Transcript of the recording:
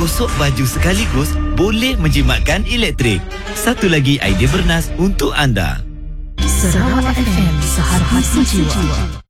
gosok baju sekaligus boleh menjimatkan elektrik. Satu lagi idea bernas untuk anda. Sarawak FM, Sehari Sejiwa.